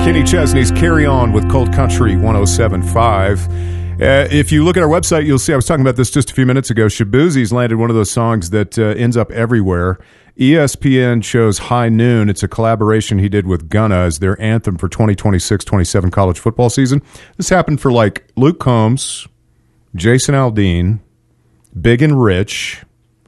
Kenny Chesney's Carry On with Cold Country 107.5. If you look at our website, you'll see, I was talking about this just a few minutes ago, Shaboozie's landed one of those songs that ends up everywhere. ESPN shows High Noon. It's a collaboration he did with Gunna as their anthem for 2026-27 college football season. This happened for like Luke Combs, Jason Aldean, Big and Rich,